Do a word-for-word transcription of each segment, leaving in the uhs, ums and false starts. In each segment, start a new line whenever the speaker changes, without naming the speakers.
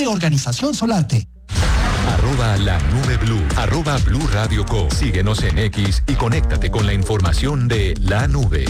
de Organización Solarte.
Arroba la nube blue, arroba Blue Radio Co. Síguenos en X y conéctate con la información de la nube.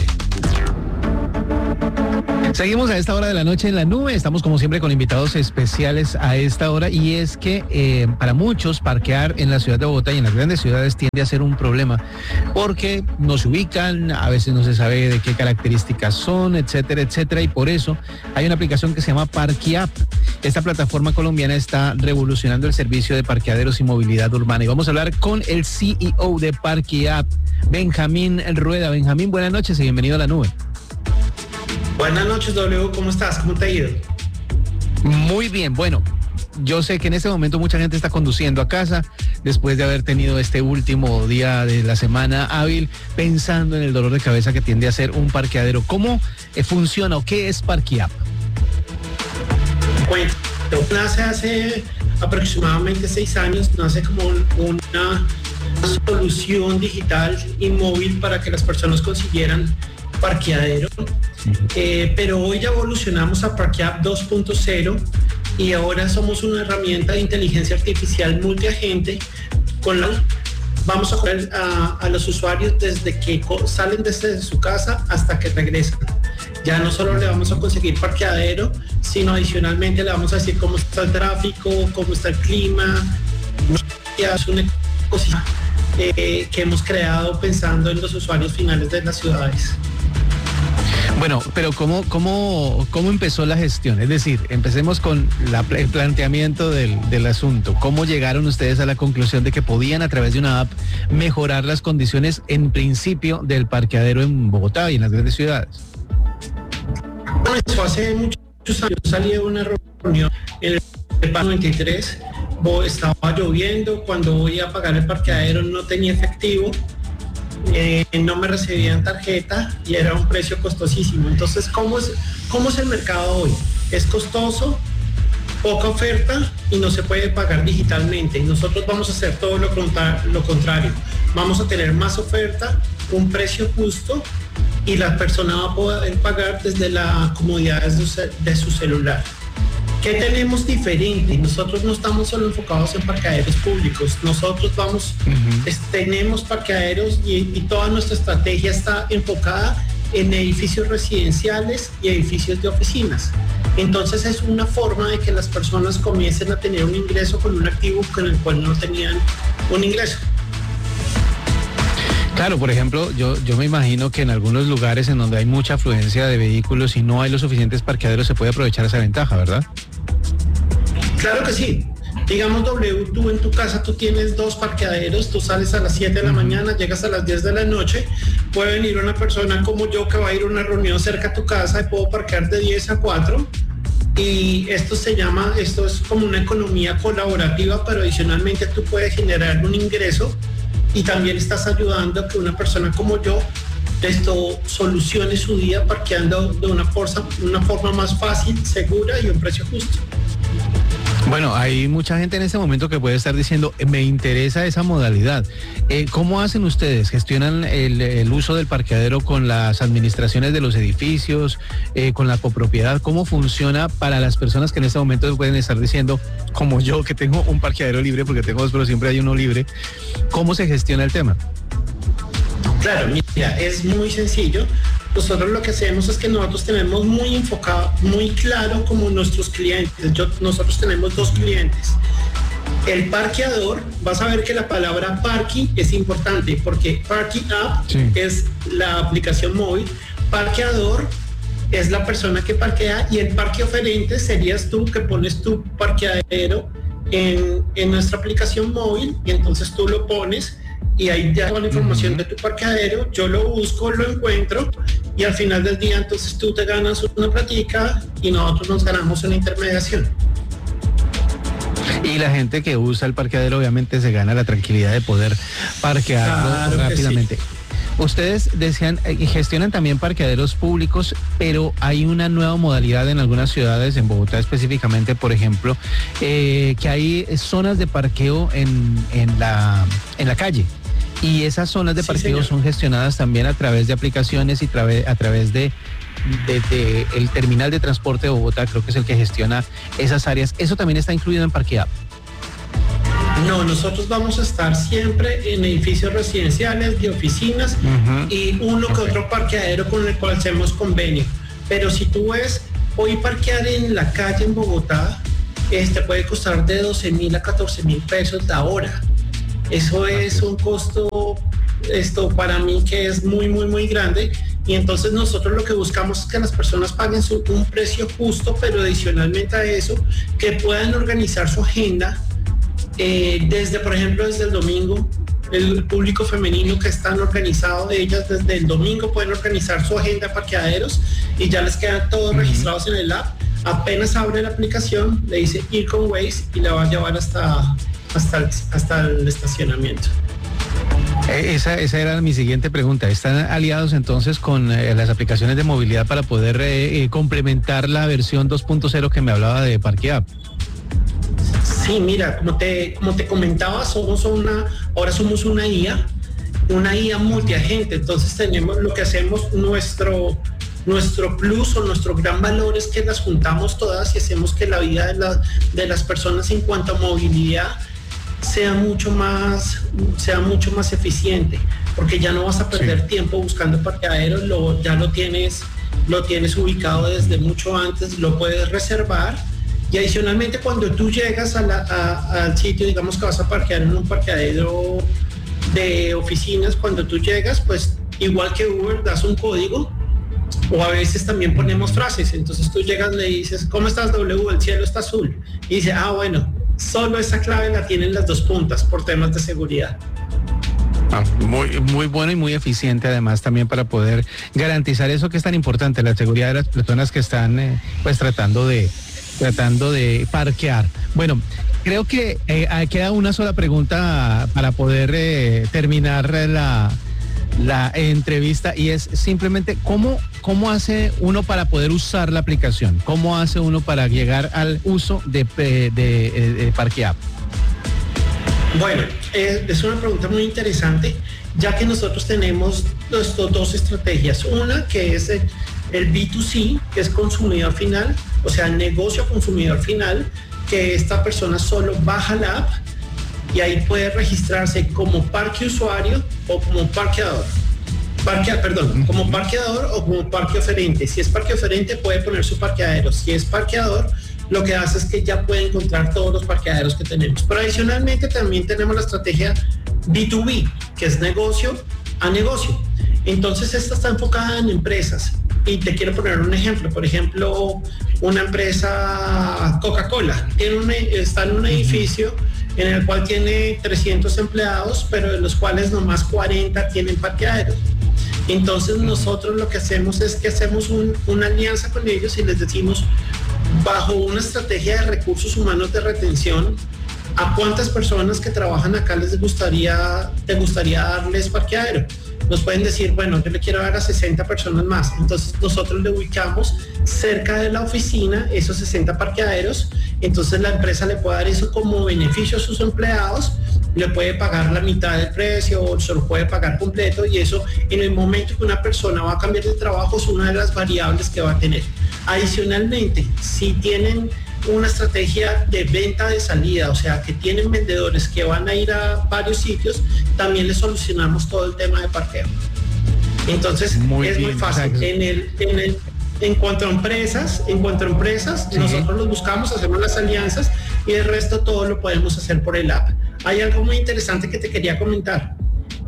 Seguimos a esta hora de la noche en la nube, estamos como siempre con invitados especiales a esta hora y es que eh, para muchos parquear en la ciudad de Bogotá y en las grandes ciudades tiende a ser un problema porque no se ubican, a veces no se sabe de qué características son, etcétera, etcétera, y por eso hay una aplicación que se llama ParquiApp. Esta plataforma colombiana está revolucionando el servicio de parqueaderos y movilidad urbana y vamos a hablar con el C E O de ParquiApp, Benjamín Rueda. Benjamín, buenas noches y bienvenido a la nube.
Buenas noches, W, ¿cómo estás? ¿Cómo te ha ido?
Muy bien, bueno, yo sé que en este momento mucha gente está conduciendo a casa después de haber tenido este último día de la semana hábil pensando en el dolor de cabeza que tiende a ser un parqueadero. ¿Cómo eh, funciona o qué es ParquiApp?
Bueno, nace hace aproximadamente seis años, nace como un, una solución digital y móvil para que las personas consiguieran parqueadero, eh, pero hoy ya evolucionamos a ParquiApp dos punto cero y ahora somos una herramienta de inteligencia artificial multiagente con la vamos a coger a, a los usuarios desde que salen desde su casa hasta que regresan. Ya no solo le vamos a conseguir parqueadero, sino adicionalmente le vamos a decir cómo está el tráfico, cómo está el clima. Es una cosa eh, que hemos creado pensando en los usuarios finales de las ciudades.
Bueno, pero ¿cómo, cómo, cómo empezó la gestión? Es decir, empecemos con la, el planteamiento del, del asunto. ¿Cómo llegaron ustedes a la conclusión de que podían a través de una app mejorar las condiciones en principio del parqueadero en Bogotá y en las grandes ciudades?
Bueno, eso hace muchos años. Salí de una reunión en el noventa y tres, estaba lloviendo, cuando voy a pagar el parqueadero no tenía efectivo. Eh, no me recibían tarjeta y era un precio costosísimo. Entonces, ¿cómo es, cómo es el mercado hoy? Es costoso, poca oferta y no se puede pagar digitalmente. Nosotros vamos a hacer todo lo, contra, lo contrario. Vamos a tener más oferta, un precio justo y la persona va a poder pagar desde la comodidad de su, de su celular. ¿Qué tenemos diferente? Nosotros no estamos solo enfocados en parqueaderos públicos, nosotros vamos, uh-huh. es, tenemos parqueaderos y, y toda nuestra estrategia está enfocada en edificios residenciales y edificios de oficinas. Entonces es una forma de que las personas comiencen a tener un ingreso con un activo con el cual no tenían un ingreso.
Claro, por ejemplo, yo, yo me imagino que en algunos lugares en donde hay mucha afluencia de vehículos y no hay los suficientes parqueaderos se puede aprovechar esa ventaja, ¿verdad?
Claro que sí. Digamos, W, tú en tu casa tú tienes dos parqueaderos, tú sales a las siete de la mañana, llegas a las diez de la noche, puede venir una persona como yo que va a ir a una reunión cerca a tu casa y puedo parquear de diez a cuatro. Y esto se llama, esto es como una economía colaborativa, pero adicionalmente tú puedes generar un ingreso y también estás ayudando a que una persona como yo esto solucione su día parqueando de una forma, una forma más fácil, segura y a un precio justo.
Bueno, hay mucha gente en este momento que puede estar diciendo, me interesa esa modalidad. Eh, ¿Cómo hacen ustedes? ¿Gestionan el, el uso del parqueadero con las administraciones de los edificios, eh, con la copropiedad? ¿Cómo funciona para las personas que en este momento pueden estar diciendo, como yo, que tengo un parqueadero libre, porque tengo dos, pero siempre hay uno libre? ¿Cómo se gestiona el tema?
Claro, mira, es muy sencillo. Nosotros lo que hacemos es que nosotros tenemos muy enfocado, muy claro como nuestros clientes. Yo, nosotros tenemos dos clientes. El parqueador, vas a ver que la palabra parking es importante porque ParquiApp sí. es la aplicación móvil. Parqueador es la persona que parquea y el parque oferente serías tú que pones tu parqueadero en, en nuestra aplicación móvil y entonces tú lo pones y ahí ya toda la información uh-huh. de tu parqueadero, yo lo busco, lo encuentro y al final del día entonces tú te ganas una platica y nosotros nos ganamos una intermediación.
Y la gente que usa el parqueadero obviamente se gana la tranquilidad de poder parquearlo claro rápidamente. Sí. Ustedes decían y gestionan también parqueaderos públicos, pero hay una nueva modalidad en algunas ciudades, en Bogotá específicamente, por ejemplo, eh, que hay zonas de parqueo en, en, la, en la calle. Y esas zonas de parqueo sí, son gestionadas también a través de aplicaciones y trave, a través de de, de el terminal de transporte de Bogotá, creo que es el que gestiona esas áreas. ¿Eso también está incluido en Parqueapp?
No, nosotros vamos a estar siempre en edificios residenciales, de oficinas uh-huh. y uno okay. que otro parqueadero con el cual hacemos convenio. Pero si tú ves, hoy parquear en la calle en Bogotá, este puede costar de doce mil a catorce mil pesos la hora. Eso es un costo, esto para mí que es muy, muy, muy grande. Y entonces nosotros lo que buscamos es que las personas paguen su, un precio justo, pero adicionalmente a eso, que puedan organizar su agenda. Eh, desde, por ejemplo, desde el domingo, el público femenino que están organizados, ellas desde el domingo pueden organizar su agenda de parqueaderos y ya les quedan todos uh-huh. registrados en el app. Apenas abre la aplicación, le dice ir con Waze y la va a llevar hasta, hasta, el, hasta el estacionamiento.
Esa, esa era mi siguiente pregunta. ¿Están aliados entonces con eh, las aplicaciones de movilidad para poder eh, eh, complementar la versión dos punto cero que me hablaba de Parqueapp?
Sí, mira, como te, como te comentaba, somos una, ahora somos una I A, una I A multiagente, entonces tenemos lo que hacemos, nuestro, nuestro plus o nuestro gran valor es que las juntamos todas y hacemos que la vida de, la, de las personas en cuanto a movilidad sea mucho más, sea mucho más eficiente, porque ya no vas a perder sí. tiempo buscando parqueaderos, lo, ya lo tienes, lo tienes ubicado desde mucho antes, lo puedes reservar. Y adicionalmente cuando tú llegas a la, a, al sitio, digamos que vas a parquear en un parqueadero de oficinas, cuando tú llegas, pues igual que Uber, das un código o a veces también ponemos frases. Entonces tú llegas, le dices, ¿cómo estás W? El cielo está azul. Y dice, ah, bueno, solo esa clave la tienen las dos puntas por temas de seguridad.
Ah, muy, muy bueno y muy eficiente además también para poder garantizar eso que es tan importante, la seguridad de las personas que están eh, pues tratando de tratando de parquear. Bueno, creo que eh, queda una sola pregunta para poder eh, terminar la, la entrevista y es simplemente ¿cómo, cómo hace uno para poder usar la aplicación? ¿Cómo hace uno para llegar al uso de, de, de, de Parqueapp?
Bueno, eh, es una pregunta muy interesante, ya que nosotros tenemos dos, dos estrategias. Una que es el, el B dos C, que es consumidor final, o sea, el negocio consumidor final, que esta persona solo baja la app y ahí puede registrarse como parque usuario o como parqueador. Parque, perdón, como parqueador o como parque oferente. Si es parque oferente puede poner su parqueadero. Si es parqueador, lo que hace es que ya puede encontrar todos los parqueaderos que tenemos. Pero adicionalmente también tenemos la estrategia B dos B, que es negocio a negocio. Entonces esta está enfocada en empresas. Y te quiero poner un ejemplo. Por ejemplo, una empresa Coca-Cola tiene un, está en un edificio en el cual tiene trescientos empleados, pero de los cuales nomás cuarenta tienen parqueaderos. Entonces nosotros lo que hacemos es que hacemos un, una alianza con ellos y les decimos, bajo una estrategia de recursos humanos de retención, ¿a cuántas personas que trabajan acá les gustaría, te gustaría darles parqueadero? Nos pueden decir, bueno, yo le quiero dar a sesenta personas más. Entonces nosotros le ubicamos cerca de la oficina esos sesenta parqueaderos. Entonces la empresa le puede dar eso como beneficio a sus empleados, le puede pagar la mitad del precio o se lo puede pagar completo, y eso en el momento que una persona va a cambiar de trabajo es una de las variables que va a tener. Adicionalmente, si tienen una estrategia de venta de salida, o sea, que tienen vendedores que van a ir a varios sitios, también les solucionamos todo el tema de parqueo. Entonces, muy es bien, muy fácil. En, el, en, el, en cuanto a empresas, en cuanto a empresas, sí. nosotros los buscamos, hacemos las alianzas y el resto todo lo podemos hacer por el app. Hay algo muy interesante que te quería comentar.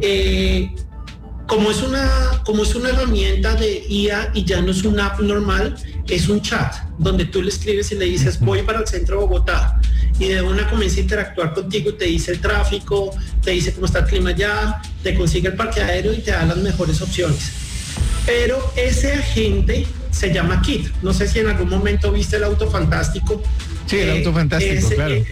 Eh, como es una, como es una herramienta de I A y ya no es una app normal, es un chat donde tú le escribes y le dices voy para el centro de Bogotá y de una comienza a interactuar contigo, te dice el tráfico, te dice cómo está el clima allá, te consigue el parqueadero y te da las mejores opciones. Pero ese agente se llama Kit. No sé si en algún momento viste el Auto Fantástico.
Sí, el eh, Auto Fantástico, ese, claro. Eh,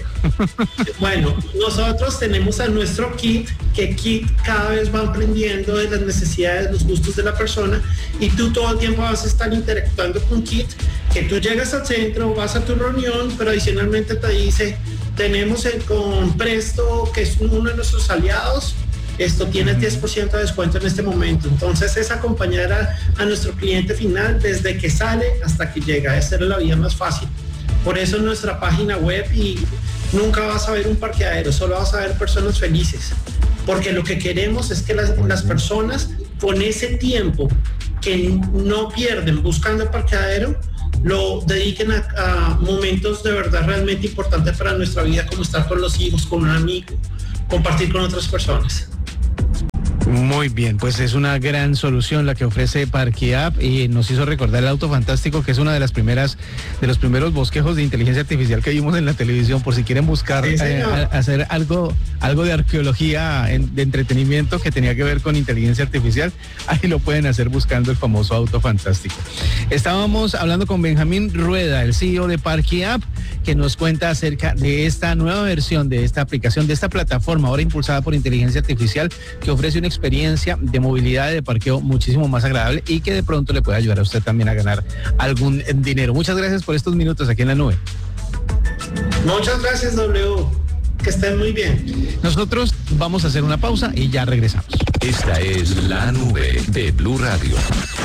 bueno, nosotros tenemos a nuestro Kit, que Kit cada vez va aprendiendo de las necesidades, los gustos de la persona, y tú todo el tiempo vas a estar interactuando con Kit, que tú llegas al centro, vas a tu reunión, pero adicionalmente te dice, tenemos el, con Presto, que es uno de nuestros aliados, esto tienes diez por ciento de descuento en este momento. Entonces es acompañar a, a nuestro cliente final desde que sale hasta que llega, hacer la vida más fácil. Por eso en nuestra página web, y nunca vas a ver un parqueadero, solo vas a ver personas felices, porque lo que queremos es que las, las personas con ese tiempo que no pierden buscando el parqueadero, lo dediquen a, a momentos de verdad realmente importantes para nuestra vida, como estar con los hijos, con un amigo, compartir con otras personas.
Muy bien, pues es una gran solución la que ofrece ParqueApp y nos hizo recordar el Auto Fantástico, que es una de las primeras, de los primeros bosquejos de inteligencia artificial que vimos en la televisión, por si quieren buscar, sí, eh, a, hacer algo, algo de arqueología, en, de entretenimiento que tenía que ver con inteligencia artificial, ahí lo pueden hacer buscando el famoso Auto Fantástico. Estábamos hablando con Benjamín Rueda, el C E O de ParqueApp, que nos cuenta acerca de esta nueva versión de esta aplicación, de esta plataforma ahora impulsada por inteligencia artificial, que ofrece una experiencia de movilidad y de parqueo muchísimo más agradable y que de pronto le puede ayudar a usted también a ganar algún dinero. Muchas gracias por estos minutos aquí en la nube.
Muchas gracias, W. Que estén muy bien.
Nosotros vamos a hacer una pausa y ya regresamos.
Esta es La Nube de Blue Radio.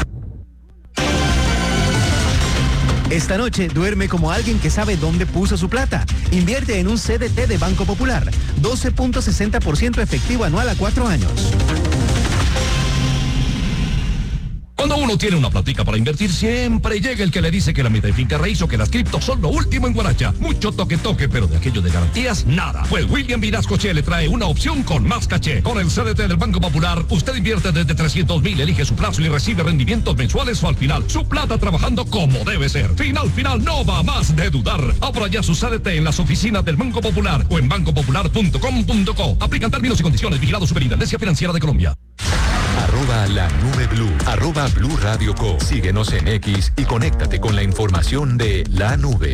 Esta noche duerme como alguien que sabe dónde puso su plata. Invierte en un C D T de Banco Popular. doce punto sesenta por ciento efectivo anual a cuatro años.
Cuando uno tiene una platica para invertir, siempre llega el que le dice que la mitad de finca raíz o que las criptos son lo último en Guaracha. Mucho toque toque, pero de aquello de garantías, nada. Pues William Vinascoche le trae una opción con más caché. Con el C D T del Banco Popular, usted invierte desde trescientos mil, elige su plazo y recibe rendimientos mensuales o al final. Su plata trabajando como debe ser. Final, final, no va más de dudar. Abra ya su C D T en las oficinas del Banco Popular o en banco popular punto com punto co. Aplican términos y condiciones. Vigilado Superintendencia Financiera de Colombia.
Arroba La Nube Blue, arroba Blue Radio Co. Síguenos en X y conéctate con la información de La Nube.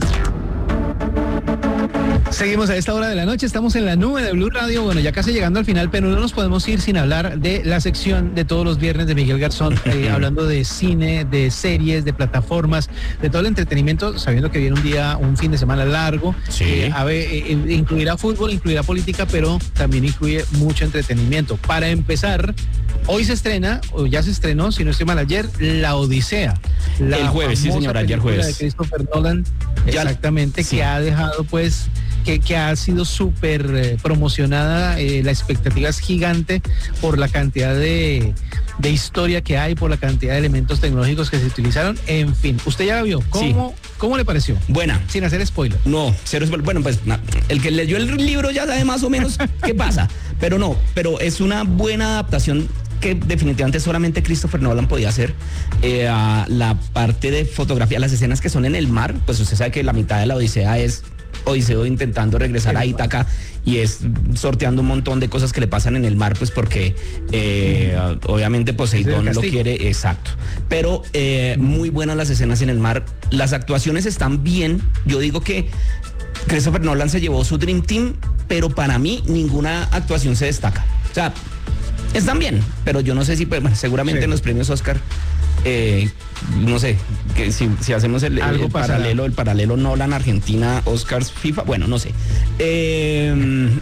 Seguimos a esta hora de la noche, estamos en la nube de Blue Radio, bueno, ya casi llegando al final, pero no nos podemos ir sin hablar de la sección de todos los viernes de Miguel Garzón, eh, hablando de cine, de series, de plataformas, de todo el entretenimiento, sabiendo que viene un día, un fin de semana largo,
sí.
eh, a ver, eh, incluirá fútbol, incluirá política, pero también incluye mucho entretenimiento. Para empezar, hoy se estrena, o ya se estrenó, si no estoy mal, ayer, La Odisea. La
el jueves, sí señora, ayer jueves.
De Christopher Nolan,
ya,
exactamente, sí. Que ha dejado pues... Que, que ha sido súper eh, promocionada, eh, la expectativa es gigante por la cantidad de, de historia que hay, por la cantidad de elementos tecnológicos que se utilizaron, en fin, usted ya la vio, ¿cómo, sí. ¿cómo le pareció?
Buena.
Sin hacer spoiler.
No, cero spoiler, bueno pues na, el que leyó el libro ya sabe más o menos qué pasa, pero no, pero es una buena adaptación que definitivamente solamente Christopher Nolan podía hacer. Eh, a la parte de fotografía, las escenas que son en el mar, pues usted sabe que la mitad de la Odisea es Odiseo intentando regresar a Ítaca y es sorteando un montón de cosas que le pasan en el mar, pues porque eh, obviamente Poseidón lo quiere, exacto. Pero eh, muy buenas las escenas en el mar, las actuaciones están bien. Yo digo que Christopher Nolan se llevó su Dream Team, pero para mí ninguna actuación se destaca. O sea, están bien, pero yo no sé si, bueno, seguramente sí. En los premios Oscar, eh, no sé, que si, si hacemos el, el, el paralelo, el paralelo Nolan, Argentina, Oscars, FIFA, bueno, no sé. Eh,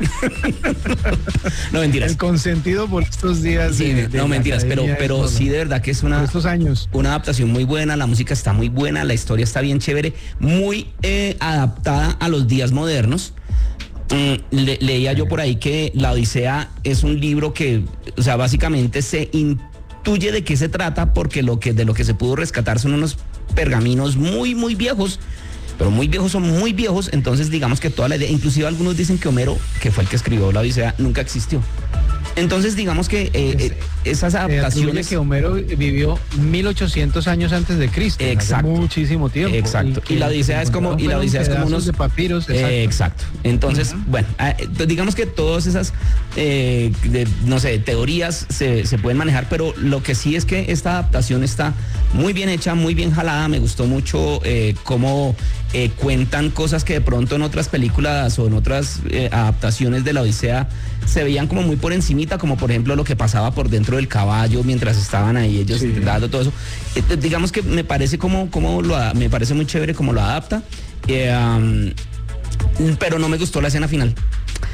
no, mentiras.
El consentido por estos días.
Sí, de, de no, mentiras, pero, pero sí, de verdad que es una,
estos años.
Una adaptación muy buena, la música está muy buena, la historia está bien chévere, muy eh, adaptada a los días modernos. Mm, le, leía yo por ahí que La Odisea es un libro que, o sea, básicamente se intuye de qué se trata, porque lo que de lo que se pudo rescatar son unos pergaminos muy, muy viejos, pero muy viejos son muy viejos, entonces digamos que toda la idea, inclusive algunos dicen que Homero, que fue el que escribió La Odisea, nunca existió. Entonces digamos que eh, es, eh, esas adaptaciones...
que Homero vivió mil ochocientos años antes de Cristo.
Exacto.
Hace muchísimo tiempo.
Exacto. Y, y la Odisea es como... Y la Odisea es como unos...
de papiros. Exacto.
Eh, exacto. Entonces, uh-huh. bueno, eh, digamos que todas esas, eh, de, no sé, teorías se, se pueden manejar, pero lo que sí es que esta adaptación está muy bien hecha, muy bien jalada. Me gustó mucho eh, cómo eh, cuentan cosas que de pronto en otras películas o en otras eh, adaptaciones de la Odisea se veían como muy por encimita, como por ejemplo lo que pasaba por dentro del caballo mientras estaban ahí ellos sí. dando todo eso. Eh, digamos que me parece como, como lo me parece muy chévere como lo adapta, eh, um, pero no me gustó la escena final.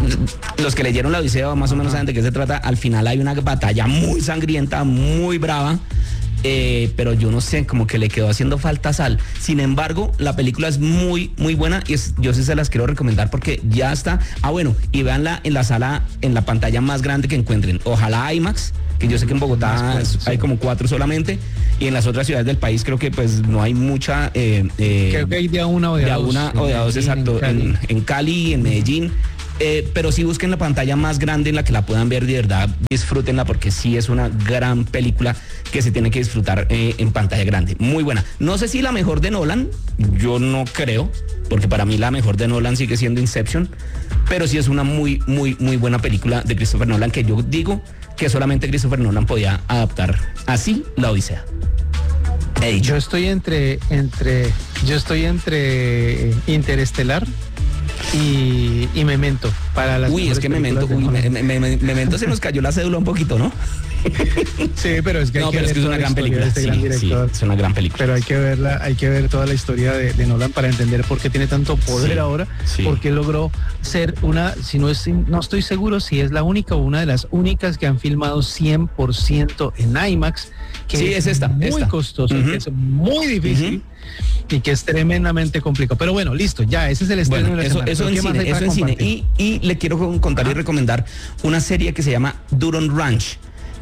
los que leyeron la Odisea más o menos saben de qué se trata. Al final hay una batalla muy sangrienta, muy brava. Eh, pero yo no sé, como que le quedó haciendo falta sal. Sin embargo, la película es muy, muy buena y es, yo sí se las quiero recomendar porque ya está. Ah, bueno, y véanla en la sala, en la pantalla más grande que encuentren. Ojalá IMAX, que yo sé que en Bogotá
Pues, sí.
hay como cuatro solamente. Y en las otras ciudades del país creo que pues no hay mucha... Eh, eh,
Creo que hay de a una o de,
de
a
a
dos.
una o de a dos,
En
exacto.
Cali.
En, en Cali, en Medellín. Eh, pero sí busquen la pantalla más grande en la que la puedan ver, de verdad disfrútenla porque sí es una gran película que se tiene que disfrutar eh, en pantalla grande, muy buena. No sé si la mejor de Nolan, yo no creo, porque para mí la mejor de Nolan sigue siendo Inception, pero sí es una muy, muy, muy buena película de Christopher Nolan que yo digo que solamente Christopher Nolan podía adaptar así la Odisea. He dicho.
Yo estoy entre, entre, yo estoy entre Interestelar y, y Memento para las
Uy, es
mejores
que Memento,
películas
uy,
de
me, me, me, Memento se nos cayó la cédula un poquito, ¿no?
Sí, pero es que hay
No,
que
pero es
ver
que es
toda
una
la
gran
historia
película.
de este
Sí,
gran
sí,
director.
es una gran película.
Pero hay que verla, hay que ver toda la historia de, de Nolan para entender por qué tiene tanto poder
Sí,
ahora,
sí.
porque logró ser una, si no es, no estoy seguro si es la única o una de las únicas que han filmado cien por ciento en IMAX, que
Sí, es esta,
muy
esta.
costoso,
Ujú.
que es muy difícil y que es tremendamente complicado. Pero bueno, listo, ya, ese es el estreno
Bueno,
de la
eso,
semana.
eso
¿Pero
en
qué más
cine,
hay para
eso en cine.
compartir?
Y, y le quiero contar y recomendar una serie que se llama Duron Ranch,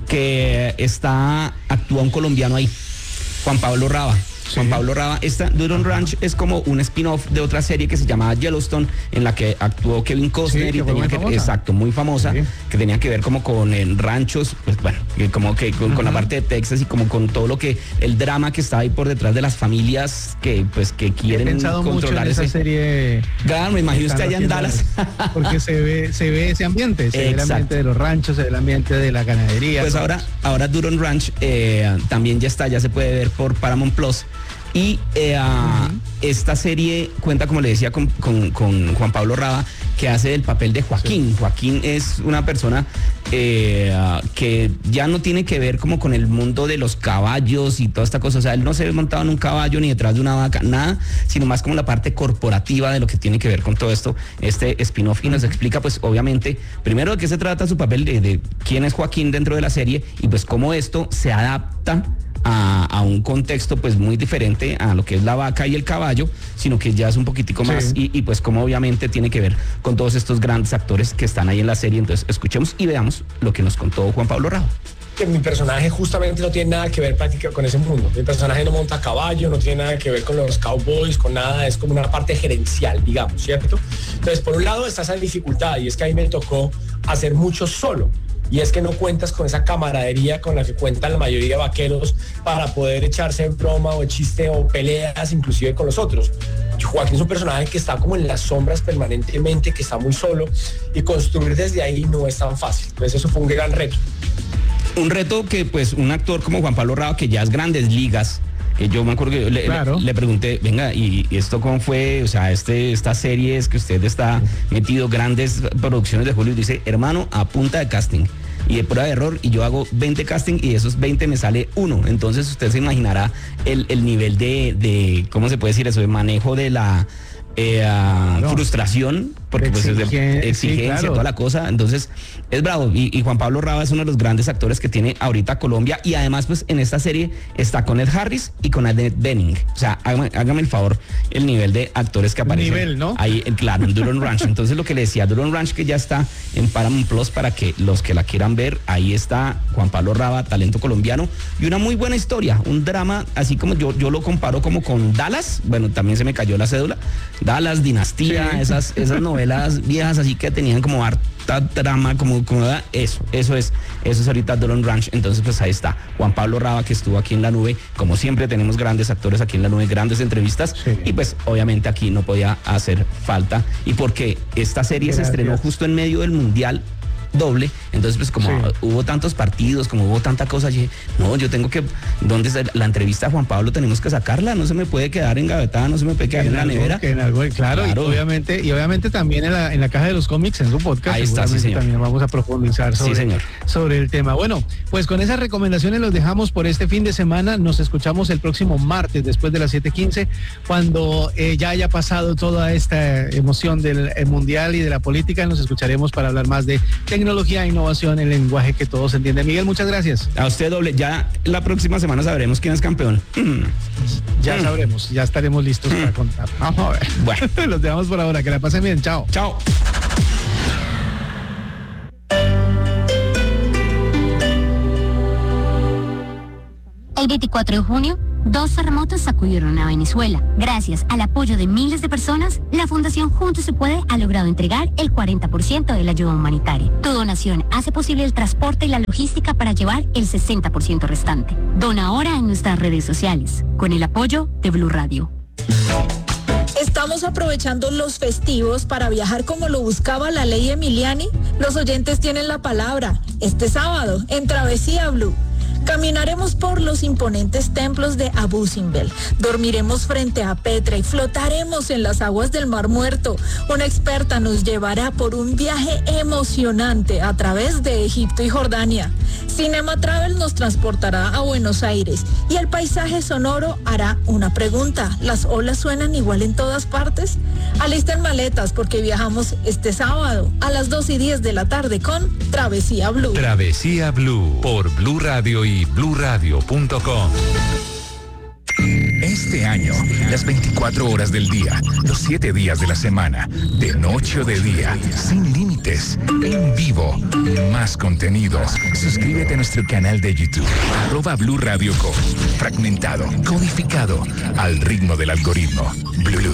que está, actúa un colombiano ahí, Juan Pablo Raba. Juan Pablo Raba, esta Duron Ranch es como un spin-off de otra serie que se llamaba Yellowstone, en la que actuó Kevin Costner
Sí, que
y
fue
tenía
muy
que,
famosa.
exacto, muy famosa,
Sí.
que tenía que ver como con eh, ranchos, pues bueno, que como que con, con la parte de Texas y como con todo lo que, el drama que está ahí por detrás de las familias que pues que
He
quieren
pensado mucho en
controlar
esa
ese.
serie.
Claro, me imagino usted allá en
Están
Dallas.
haciendo- Porque se ve, se ve ese ambiente, se ve el
Exacto.
ambiente de los ranchos, se ve el ambiente de la ganadería.
Pues
¿no?
ahora, ahora Duron Ranch eh, también ya está, ya se puede ver por Paramount Plus. Y eh, uh, esta serie cuenta, como le decía, con, con, con Juan Pablo Raba, que hace el papel de Joaquín. Sí. Joaquín es una persona eh, uh, que ya no tiene que ver como con el mundo de los caballos y toda esta cosa. O sea, él no se ve montado en un caballo ni detrás de una vaca, nada, sino más como la parte corporativa de lo que tiene que ver con todo esto, este spin-off. Y nos explica, pues, obviamente, primero de qué se trata su papel, de, de quién es Joaquín dentro de la serie y pues cómo esto se adapta A, a un contexto pues muy diferente a lo que es la vaca y el caballo, sino que ya es un poquitico más
sí.
y, y pues como obviamente tiene que ver con todos estos grandes actores que están ahí en la serie. Entonces escuchemos y veamos lo que nos contó Juan Pablo Rao.
Que mi personaje justamente no tiene nada que ver prácticamente con ese mundo. Mi personaje no monta a caballo, no tiene nada que ver con los cowboys, con nada, es como una parte gerencial, digamos, ¿cierto? Entonces, por un lado está esa dificultad y es que a mí me tocó hacer mucho solo. Y es que no cuentas con esa camaradería con la que cuentan la mayoría de vaqueros para poder echarse broma o chiste o peleas inclusive con los otros. Joaquín es un personaje que está como en las sombras permanentemente, que está muy solo y construir desde ahí no es tan fácil. Entonces eso fue un gran reto.
Un reto que pues un actor como Juan Pablo Rao, que ya es grandes ligas, que yo me acuerdo que le,
claro.
le, le pregunté, venga, ¿y esto cómo fue? O sea, este, esta serie es que usted está metido grandes producciones de Hollywood. Dice, hermano, a punta de casting y de prueba de error, y yo hago veinte casting y de esos veinte me sale uno. Entonces usted se imaginará el, el nivel de, de, ¿cómo se puede decir eso? De manejo de la eh, claro. frustración, porque pues es de exigencia, sí, claro. toda la cosa. Entonces es bravo. Y, y Juan Pablo Raba es uno de los grandes actores que tiene ahorita Colombia, y además pues en esta serie está con Ed Harris y con Annette Bening. O sea, hágame, hágame el favor, el nivel de actores que aparecen
nivel, ¿no?
ahí, claro, en Duron Ranch. Entonces lo que le decía, Duron Ranch, que ya está en Paramount Plus para que los que la quieran ver, ahí está Juan Pablo Raba, talento colombiano, y una muy buena historia, un drama, así como yo, yo lo comparo como con Dallas. Bueno, también se me cayó la cédula. Dallas, Dinastía, sí. esas, esas novelas viejas así que tenían como harta drama, como, como eso, eso es, eso es ahorita Duron Ranch. Entonces pues ahí está Juan Pablo Raba, que estuvo aquí en La Nube. Como siempre tenemos grandes actores aquí en La Nube, grandes entrevistas, sí. y pues obviamente aquí no podía hacer falta, y porque esta serie Gracias. se estrenó justo en medio del Mundial doble. Entonces, pues como
Sí.
hubo tantos partidos, como hubo tanta cosa, yo dije, no, yo tengo que, ¿dónde está la entrevista a Juan Pablo? Tenemos que sacarla, no se me puede quedar engavetada, no se me puede quedar en, la
algo,
nevera.
que en algo, claro,
Claro.
Y obviamente, y obviamente también en la, en la caja de los cómics, en su podcast,
Ahí está, sí,
seguramente
señor.
también vamos a profundizar sobre,
Sí, señor.
sobre el tema. Bueno, pues con esas recomendaciones los dejamos por este fin de semana. Nos escuchamos el próximo martes después de las siete quince, cuando eh, ya haya pasado toda esta emoción del eh, mundial y de la política. Nos escucharemos para hablar más de tecnología, innovación, el lenguaje que todos entienden. Miguel, muchas gracias.
A usted, doble, ya la próxima semana sabremos quién es campeón. Mm.
Ya
Mm.
sabremos, ya estaremos listos para contar. Vamos a ver.
Bueno.
Los dejamos por ahora. Que la pasen bien. Chao.
Chao.
El veinticuatro de junio, dos terremotos sacudieron a Venezuela. Gracias al apoyo de miles de personas, la Fundación Juntos se Puede ha logrado entregar el cuarenta por ciento de la ayuda humanitaria. Tu donación hace posible el transporte y la logística para llevar el sesenta por ciento restante. Dona ahora en nuestras redes sociales, con el apoyo de Blue Radio.
Estamos aprovechando los festivos para viajar como lo buscaba la ley Emiliani. Los oyentes tienen la palabra. Este sábado, en Travesía Blue, caminaremos por los imponentes templos de Abu Simbel. Dormiremos frente a Petra y flotaremos en las aguas del Mar Muerto. Una experta nos llevará por un viaje emocionante a través de Egipto y Jordania. Cinema Travel nos transportará a Buenos Aires y el paisaje sonoro hará una pregunta. ¿Las olas suenan igual en todas partes? Alisten maletas porque viajamos este sábado a las dos y diez de la tarde con Travesía Blue.
Travesía Blue por Blue Radio y blue radio punto com.
Este año, las veinticuatro horas del día, los siete días de la semana, de noche o de día, sin límites, en vivo, más contenidos. Suscríbete a nuestro canal de YouTube, arroba Blue Radio Co. Fragmentado, codificado, al ritmo del algoritmo. Blue.